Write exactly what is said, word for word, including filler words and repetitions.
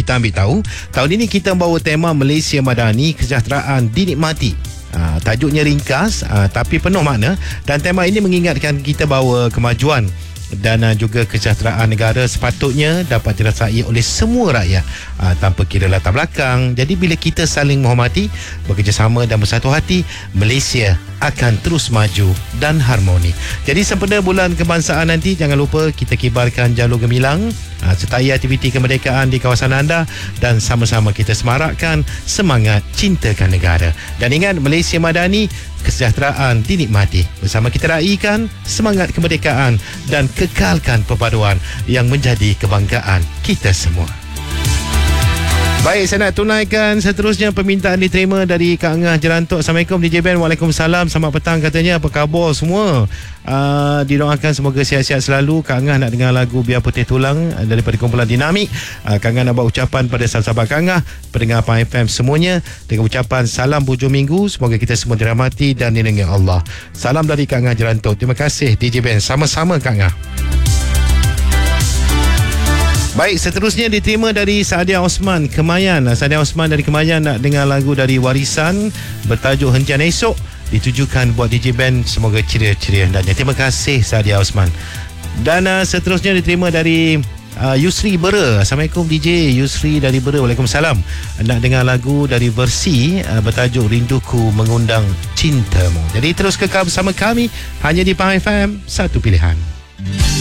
kita ambil tahu. Tahun ini kita membawa tema Malaysia Madani, kesejahteraan dinikmati. Uh, tajuknya ringkas uh, tapi penuh makna, dan tema ini mengingatkan kita bahawa kemajuan dan uh, juga kesejahteraan negara sepatutnya dapat dirasai oleh semua rakyat uh, tanpa kira latar belakang. Jadi bila kita saling menghormati, bekerjasama dan bersatu hati, Malaysia akan terus maju dan harmoni. Jadi sempena bulan kebangsaan nanti, jangan lupa kita kibarkan jalur gemilang uh, sertai aktiviti kemerdekaan di kawasan anda, dan sama-sama kita semarakkan semangat cintakan negara. Dan ingat, Malaysia Madani, kesejahteraan dinikmati. Bersama kita raikan semangat kemerdekaan dan kekalkan perpaduan yang menjadi kebanggaan kita semua. Baik, saya nak tunaikan seterusnya permintaan diterima dari Kak Angah Jerantok. Assalamualaikum D J Ben. Waalaikumsalam. Selamat petang katanya. Apa khabar semua? Uh, didoakan semoga sihat-sihat selalu. Kak Angah nak dengar lagu Biar Putih Tulang uh, daripada kumpulan Dinamik. uh, Kak Angah nak buat ucapan pada sahabat-sahabat Kak Angah, pendengar P A F M semuanya, dengan ucapan salam hujung minggu. Semoga kita semua dirahmati dan dilindungi Allah. Salam dari Kak Angah Jerantok. Terima kasih D J Ben. Sama-sama Kak Angah. Baik, seterusnya diterima dari Sadia Osman Kemayan. Sadia Osman dari Kemayan nak dengar lagu dari Warisan bertajuk Hentian Esok, ditujukan buat D J Ben. Semoga ceria-ceria hendaknya. Terima kasih Sadia Osman. Dan uh, seterusnya diterima dari uh, Yusri Bera. Assalamualaikum D J Yusri dari Bera. Waalaikumsalam. Nak dengar lagu dari Versi uh, bertajuk Rinduku Mengundang Cintamu. Jadi terus kekal bersama kami hanya di P A F M, satu pilihan.